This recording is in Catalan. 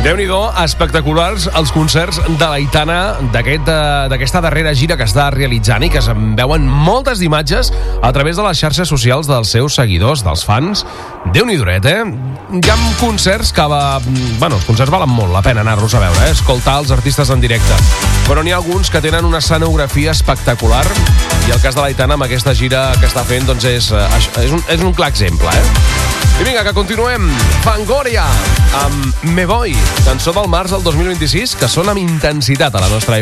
Déu-n'hi-do, espectaculars els concerts de l'Aitana d'aquesta darrera gira que està realitzant i que se'n veuen moltes imatges a través de les xarxes socials dels seus seguidors, dels fans. Déu-n'hi-do, Hi ha concerts que els concerts valen molt la pena anar-los a veure, escoltar els artistes en directe. Però n'hi ha alguns que tenen una escenografia espectacular i el cas de l'Aitana amb aquesta gira que està fent doncs és un clar exemple, I vinga, que continuem. Fangoria amb Me Voy, cançó del març del 2026 que sona amb intensitat a la nostra